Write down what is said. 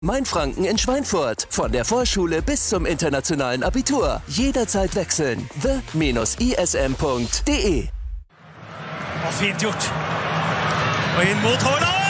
Mainfranken in Schweinfurt. Von der Vorschule bis zum internationalen Abitur. Jederzeit wechseln. the-ism.de. Og fint gjort. Og inn mot Haaland!